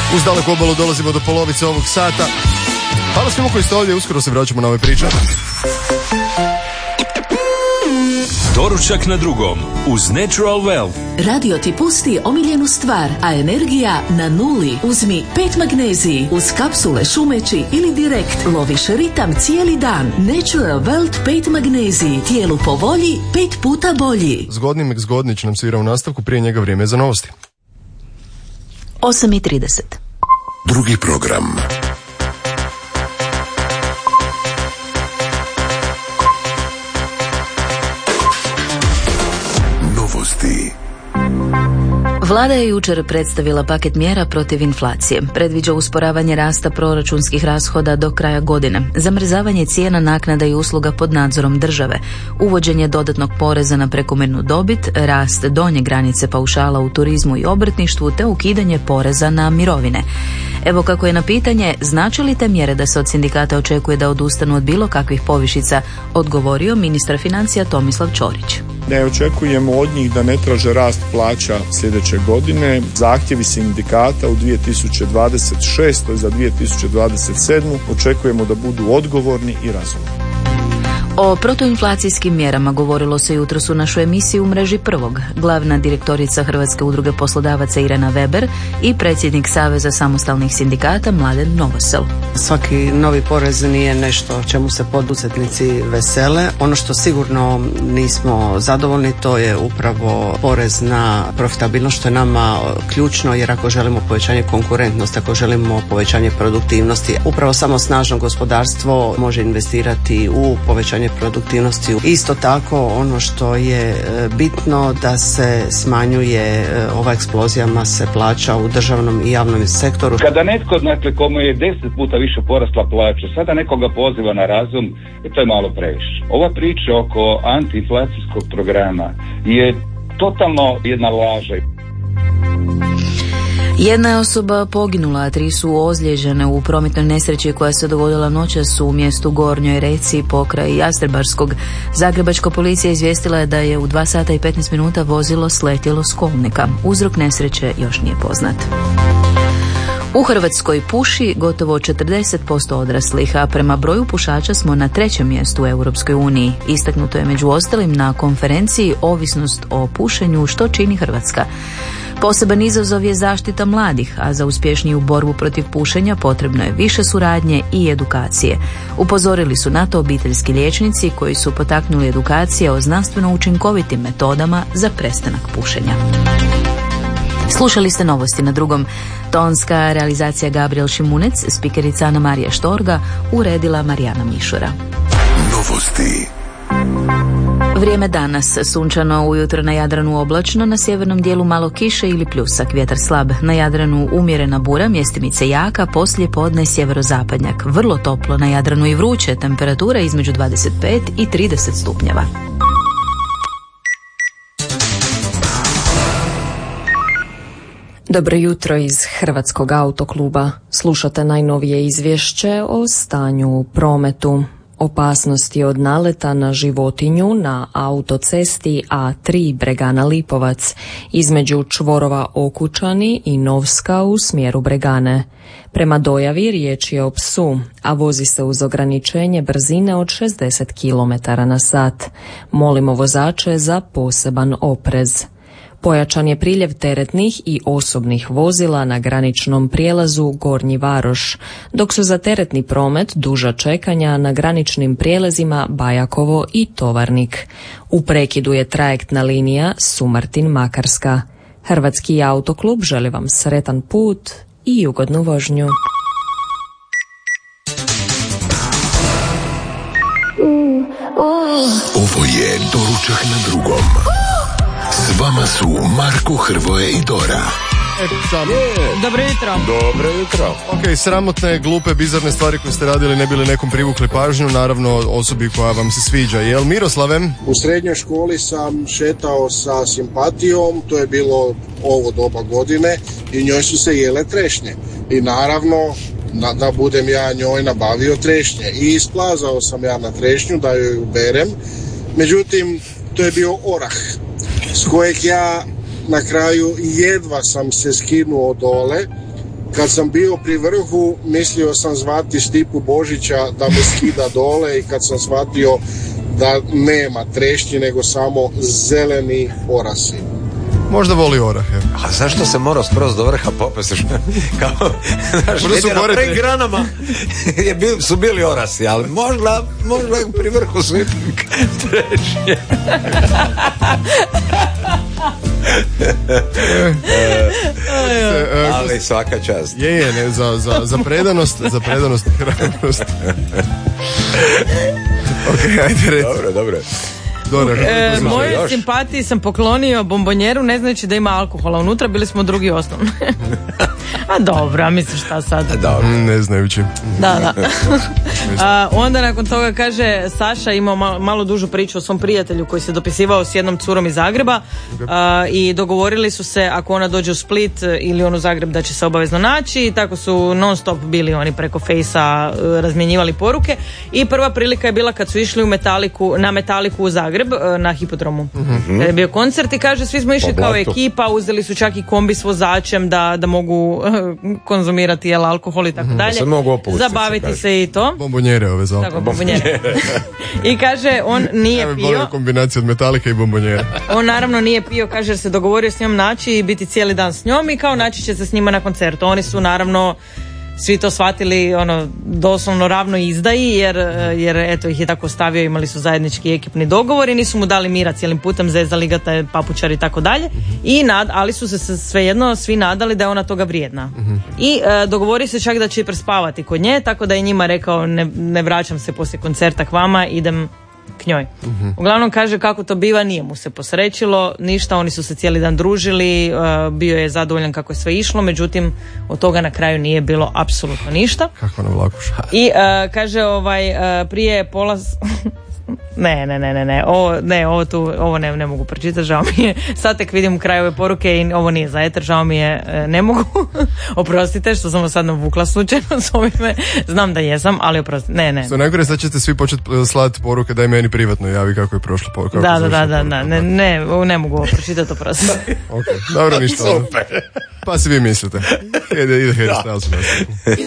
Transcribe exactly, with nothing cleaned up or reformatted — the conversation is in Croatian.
Uz daleku obalu dolazimo do polovice ovog sata. Hvala svima koji ste ovdje, uskoro se vraćamo na ove priče. Doručak na drugom uz Natural Well. Radio ti pusti omiljenu stvar, a energija na nuli. Uzmi pet magneziji uz kapsule šumeći ili direkt. Loviš ritam cijeli dan. Natural Well pet magneziji. Tijelu po volji, pet puta bolji. Zgodni Mek Zgodnić nam svira u nastavku, prije njega vrijeme za novosti. osam i trideset. Drugi program. Novosti. Vlada je jučer predstavila paket mjera protiv inflacije. Predviđa usporavanje rasta proračunskih rashoda do kraja godine, zamrzavanje cijena naknada i usluga pod nadzorom države, uvođenje dodatnog poreza na prekomjernu dobit, rast donje granice paušala u turizmu i obrtništvu te ukidanje poreza na mirovine. Evo kako je na pitanje znači li te mjere da se od sindikata očekuje da odustanu od bilo kakvih povišica, odgovorio ministar financija Tomislav Ćorić. Ne očekujemo od njih da ne traže rast plaća sljedeće godine. Zahtjevi sindikata u dvije tisuće dvadeset šestoj za dvije tisuće dvadeset sedmu očekujemo da budu odgovorni i razumni. O protuinflacijskim mjerama govorilo se jutros u našoj emisiji u mreži Prvog. Glavna direktorica Hrvatske udruge poslodavaca Irena Weber i predsjednik Saveza samostalnih sindikata Mladen Novosel. Svaki novi porez nije nešto čemu se poduzetnici vesele. Ono što sigurno nismo zadovoljni to je upravo porez na profitabilnost, što je nama ključno, jer ako želimo povećanje konkurentnosti, ako želimo povećanje produktivnosti, upravo samo snažno gospodarstvo može investirati u povećanje produktivnosti. Isto tako ono što je bitno da se smanjuje ova eksplozija mase plaća u državnom i javnom sektoru. Kada netko, dakle, komu je deset puta više porasla plaća, sada nekoga poziva na razum, to je malo previše. Ova priča oko antiinflacijskog programa je totalno jedna laža. Jedna je osoba poginula, a tri su ozlijeđene u prometnoj nesreći koja se dogodila noćas u mjestu Gornjoj Reci pokraj Jastrebarskog. Zagrebačka policija izvijestila je da je u dva sata i petnaest minuta vozilo sletjelo s kolnika. Uzrok nesreće još nije poznat. U Hrvatskoj puši gotovo četrdeset posto odraslih, a prema broju pušača smo na trećem mjestu u Europskoj uniji. Istaknuto je među ostalim na konferenciji Ovisnost o pušenju, što čini Hrvatska. Poseban izazov je zaštita mladih, a za uspješniju borbu protiv pušenja potrebno je više suradnje i edukacije. Upozorili su na to obiteljski liječnici koji su potaknuli edukacije o znanstveno učinkovitim metodama za prestanak pušenja. Slušali ste novosti na drugom. Tonska realizacija Gabriel Šimunec, spikerica Ana Marija Štorga, uredila Marijana Mišura. Novosti. Vrijeme danas, sunčano ujutro na Jadranu oblačno, na sjevernom dijelu malo kiše ili pljusak, vjetar slab, na Jadranu umjerena bura, mjestimice jaka, poslije podne sjeverozapadnjak, vrlo toplo na Jadranu i vruće, temperatura između dvadeset pet i trideset stupnjeva. Dobro jutro iz Hrvatskog autokluba. Slušate najnovije izvješće o stanju u prometu. Opasnosti od naleta na životinju na autocesti A tri Bregana Lipovac između čvorova Okučani i Novska u smjeru Bregane. Prema dojavi riječ je o psu, a vozi se uz ograničenje brzine od šezdeset kilometara na sat. Molimo vozače za poseban oprez. Pojačan je priljev teretnih i osobnih vozila na graničnom prijelazu Gornji Varoš, dok su za teretni promet duža čekanja na graničnim prijelazima Bajakovo i Tovarnik. U prekidu je trajektna linija Sumartin-Makarska. Hrvatski autoklub želi vam sretan put i ugodnu vožnju. Ovo je Doručak na drugom. S vama su Marko, Hrvoje i Dora. Dobro jutro. Dobro jutro. Ok, sramotne, glupe, bizarne stvari koje ste radili ne bili nekom privukli pažnju, naravno osobi koja vam se sviđa. Jel Miroslave? U srednjoj školi sam šetao sa simpatijom, to je bilo ovo doba godine i njoj su se jele trešnje. I naravno na, da budem ja njoj nabavio trešnje. I isplazao sam ja na trešnju da joj uberem. Međutim, to je bio orah s kojeg ja na kraju jedva sam se skinuo dole Kad sam bio pri vrhu, mislio sam zvati Stipu Božića da me skida dole i kad sam shvatio da nema trešnji nego samo zeleni orasi. Možda voli orahe. A zašto se morao skroz do vrha popesti? Kao, znaš, možda su na gore prvim granama je bil, su bili orasi, ali možda, možda pri vrhu su trešnje. Ali svaka čast. Je, je, ne, za, za, za predanost, za predanost i hrabrost. Ok, ajde reći. Dobro, dobro. Dobro, e, mojoj simpatiji sam poklonio bombonjeru ne znajući da ima alkohola unutra, bili smo drugi osnovni. A dobro, a misliš šta sad? Dobro. Ne znajući. Da, da. A, onda nakon toga kaže Saša imao malo, malo dužu priču o svom prijatelju koji se dopisivao s jednom curom iz Zagreba a, i dogovorili su se ako ona dođe u Split ili on u Zagreb da će se obavezno naći i tako su non stop bili oni preko Fejsa razmjenjivali poruke i prva prilika je bila kad su išli u Metaliku, na Metaliku u Zagreb na hipodromu. Mm-hmm. Je bio koncert i kaže svi smo išli kao ekipa, uzeli su čak i kombi s vozačem da, da mogu konzumirati jel, alkohol i tako dalje. Zabaviti se i to. Bombonjere ove za Tako, bombonjere. I kaže on nije pio. Ja kombinacija od Metallica i bombonjere. On naravno nije pio, kaže jer se dogovorio s njom naći i biti cijeli dan s njom i kao naći će se s njima na koncertu. Oni su naravno svi to shvatili ono doslovno ravno izdaji jer, jer eto ih je tako stavio, imali su zajednički ekipni dogovor i nisu mu dali mira cijelim putem, zezali ga taj papučar i tako dalje i nad, ali su se svejedno svi nadali da je ona toga vrijedna i e, dogovori se čak da će prespavati kod nje, tako da je njima rekao ne, ne vraćam se poslije koncerta k vama, idem k njoj. Uh-huh. Uglavnom kaže kako to biva, nije mu se posrećilo ništa, oni su se cijeli dan družili, uh, bio je zadovoljan kako je sve išlo, međutim od toga na kraju nije bilo apsolutno ništa. Kako nam lakuša. I uh, kaže ovaj uh, prije pola Ne, ne, ne, ne, ne, ovo, ne, ovo tu, ovo ne, ne mogu pročitati, žao mi je. Sad tek vidim kraj ove poruke i ovo nije za eter, žao mi je, ne mogu. Oprostite što sam vas sad navukla slučajno s ovime, znam da jesam, ali oprostite, ne, ne. Što najgore, sad ćete svi početi slati poruke, daj meni privatno javi kako je prošla poruka. Da, da, da, da, da, ne, ne, ne mogu ovo pročitati, oprostite. Ok, dobro, ništa. Pa si vi mislite. Ide, ide Harry Styles.